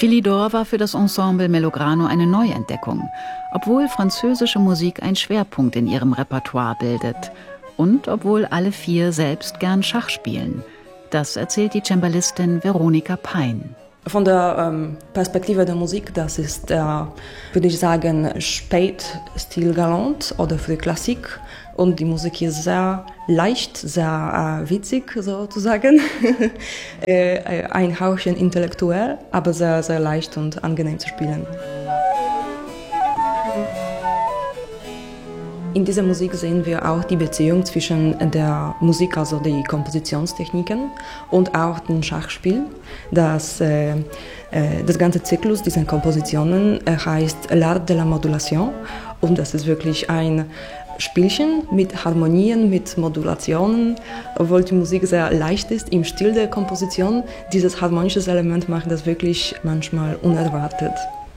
Philidor war für das Ensemble Melograno eine Neuentdeckung, obwohl französische Musik einen Schwerpunkt in ihrem Repertoire bildet und obwohl alle vier selbst gern Schach spielen. Das erzählt die Cembalistin Veronika Pein. Von der Perspektive der Musik, das ist würde ich sagen, Spätstil galant oder für die Klassik. Und die Musik ist sehr leicht, sehr witzig sozusagen. Ein Hauchchen intellektuell, aber sehr, sehr leicht und angenehm zu spielen. In dieser Musik sehen wir auch die Beziehung zwischen der Musik, also die Kompositionstechniken, und auch dem Schachspiel. Das ganze Zyklus dieser Kompositionen heißt L'Art de la Modulation, und das ist wirklich ein Spielchen mit Harmonien, mit Modulationen, obwohl die Musik sehr leicht ist im Stil der Komposition. Dieses harmonische Element macht das wirklich manchmal unerwartet.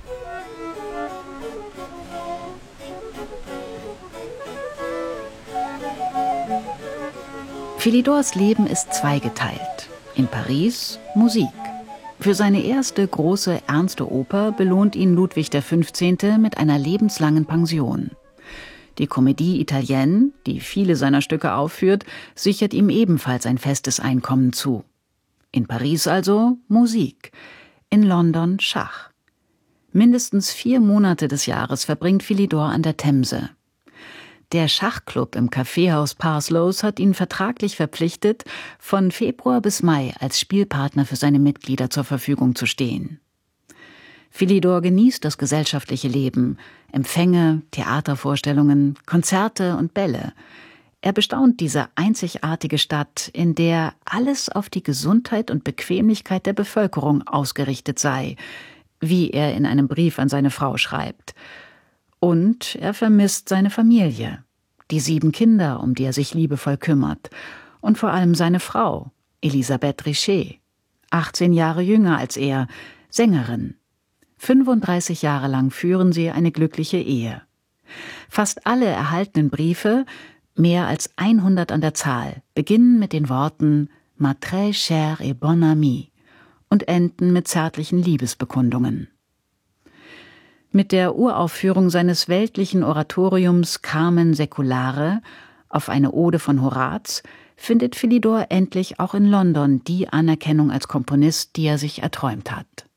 Philidors Leben ist zweigeteilt. In Paris Musik. Für seine erste große, ernste Oper belohnt ihn Ludwig XV. Mit einer lebenslangen Pension. Die Comédie Italienne, die viele seiner Stücke aufführt, sichert ihm ebenfalls ein festes Einkommen zu. In Paris also Musik, in London Schach. Mindestens 4 Monate des Jahres verbringt Philidor an der Themse. Der Schachclub im Kaffeehaus Parslows hat ihn vertraglich verpflichtet, von Februar bis Mai als Spielpartner für seine Mitglieder zur Verfügung zu stehen. Philidor genießt das gesellschaftliche Leben, Empfänge, Theatervorstellungen, Konzerte und Bälle. Er bestaunt diese einzigartige Stadt, in der alles auf die Gesundheit und Bequemlichkeit der Bevölkerung ausgerichtet sei, wie er in einem Brief an seine Frau schreibt. Und er vermisst seine Familie, die 7 Kinder, um die er sich liebevoll kümmert, und vor allem seine Frau, Elisabeth Richet, 18 Jahre jünger als er, Sängerin. 35 Jahre lang führen sie eine glückliche Ehe. Fast alle erhaltenen Briefe, mehr als 100 an der Zahl, beginnen mit den Worten « Ma très chère et bonne amie » und enden mit zärtlichen Liebesbekundungen. Mit der Uraufführung seines weltlichen Oratoriums Carmen Seculare auf eine Ode von Horaz findet Philidor endlich auch in London die Anerkennung als Komponist, die er sich erträumt hat.